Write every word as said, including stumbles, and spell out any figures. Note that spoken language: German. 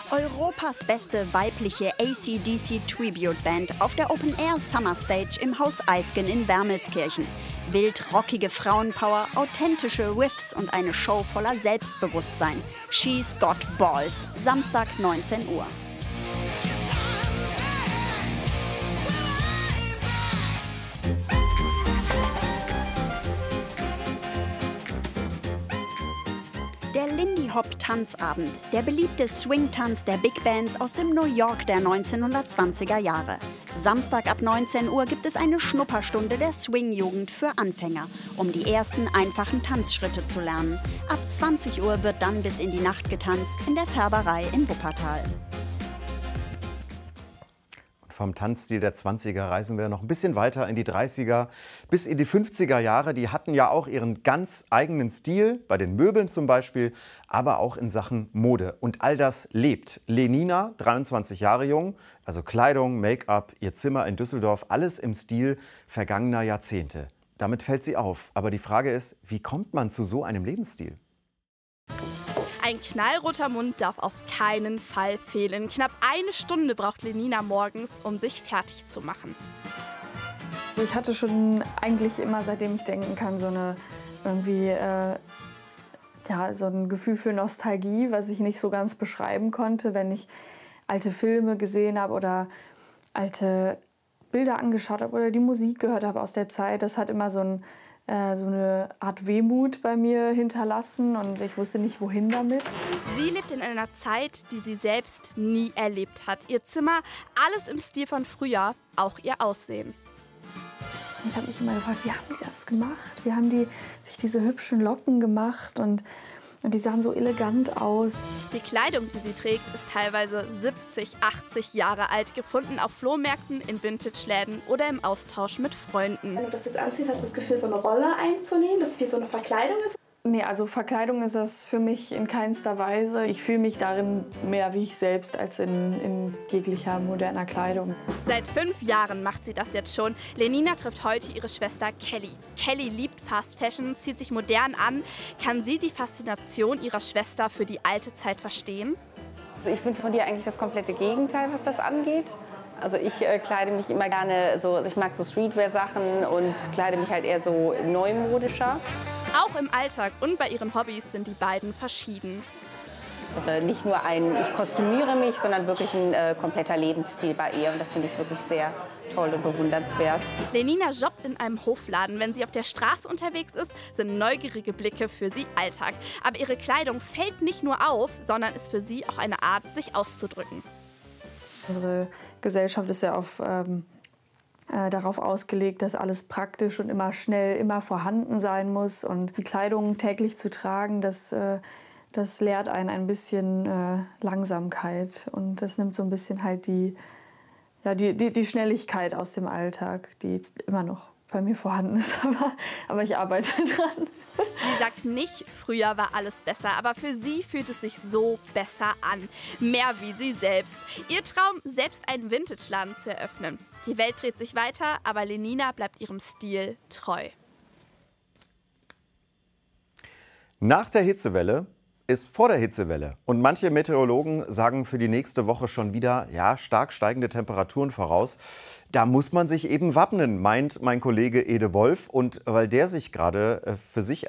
Europas beste weibliche A C D C Tribute Band auf der Open Air Summer Stage im Haus Eifgen in Wermelskirchen. Wild rockige Frauenpower, authentische Riffs und eine Show voller Selbstbewusstsein. She's Got Balls, Samstag neunzehn Uhr. Der Lindy-Hop-Tanzabend, der beliebte Swing-Tanz der Big Bands aus dem New York der neunzehnhundertzwanziger Jahre. Samstag ab neunzehn Uhr gibt es eine Schnupperstunde der Swing-Jugend für Anfänger, um die ersten einfachen Tanzschritte zu lernen. Ab zwanzig Uhr wird dann bis in die Nacht getanzt in der Färberei in Wuppertal. Vom Tanzstil der zwanziger reisen wir noch ein bisschen weiter in die dreißiger bis in die fünfziger Jahre. Die hatten ja auch ihren ganz eigenen Stil, bei den Möbeln zum Beispiel, aber auch in Sachen Mode. Und all das lebt. Lenina, dreiundzwanzig Jahre jung, also Kleidung, Make-up, ihr Zimmer in Düsseldorf, alles im Stil vergangener Jahrzehnte. Damit fällt sie auf. Aber die Frage ist, wie kommt man zu so einem Lebensstil? Ein knallroter Mund darf auf keinen Fall fehlen. Knapp eine Stunde braucht Lenina morgens, um sich fertig zu machen. Ich hatte schon eigentlich immer, seitdem ich denken kann, so eine irgendwie äh, ja, so ein Gefühl für Nostalgie, was ich nicht so ganz beschreiben konnte, wenn ich alte Filme gesehen habe oder alte Bilder angeschaut habe oder die Musik gehört habe aus der Zeit. Das hat immer so ein so eine Art Wehmut bei mir hinterlassen und ich wusste nicht, wohin damit. Sie lebt in einer Zeit, die sie selbst nie erlebt hat. Ihr Zimmer, alles im Stil von früher, auch ihr Aussehen. Ich habe mich immer gefragt, wie haben die das gemacht? Wie haben die sich diese hübschen Locken gemacht? Und Und die sahen so elegant aus. Die Kleidung, die sie trägt, ist teilweise siebzig, achtzig Jahre alt, gefunden auf Flohmärkten, in Vintage-Läden oder im Austausch mit Freunden. Wenn du das jetzt anziehst, hast du das Gefühl, so eine Rolle einzunehmen, dass es wie so eine Verkleidung ist? Nee, also Verkleidung ist das für mich in keinster Weise. Ich fühle mich darin mehr wie ich selbst als in, in jeglicher moderner Kleidung. Seit fünf Jahren macht sie das jetzt schon. Lenina trifft heute ihre Schwester Kelly. Kelly liebt Fast Fashion, zieht sich modern an. Kann sie die Faszination ihrer Schwester für die alte Zeit verstehen? Also ich bin von dir eigentlich das komplette Gegenteil, was das angeht. Also ich äh, kleide mich immer gerne so, also ich mag so Streetwear-Sachen und kleide mich halt eher so neumodischer. Auch im Alltag und bei ihren Hobbys sind die beiden verschieden. Also nicht nur ein, ich kostümiere mich, sondern wirklich ein äh, kompletter Lebensstil bei ihr. Und das finde ich wirklich sehr toll und bewundernswert. Lenina jobbt in einem Hofladen. Wenn sie auf der Straße unterwegs ist, sind neugierige Blicke für sie Alltag. Aber ihre Kleidung fällt nicht nur auf, sondern ist für sie auch eine Art, sich auszudrücken. Unsere Gesellschaft ist ja auf, ähm, äh, darauf ausgelegt, dass alles praktisch und immer schnell, immer vorhanden sein muss. Und die Kleidung täglich zu tragen, das, äh, das lehrt einen ein bisschen äh, Langsamkeit. Und das nimmt so ein bisschen halt die, ja, die, die, die Schnelligkeit aus dem Alltag, die jetzt immer noch bei mir vorhanden ist. Aber, aber ich arbeite dran. Sie sagt nicht, früher war alles besser, aber für sie fühlt es sich so besser an. Mehr wie sie selbst. Ihr Traum, selbst einen Vintage-Laden zu eröffnen. Die Welt dreht sich weiter, aber Lenina bleibt ihrem Stil treu. Nach der Hitzewelle ist vor der Hitzewelle. Und manche Meteorologen sagen für die nächste Woche schon wieder, ja, stark steigende Temperaturen voraus. Da muss man sich eben wappnen, meint mein Kollege Ede Wolf. Und weil der sich gerade für sich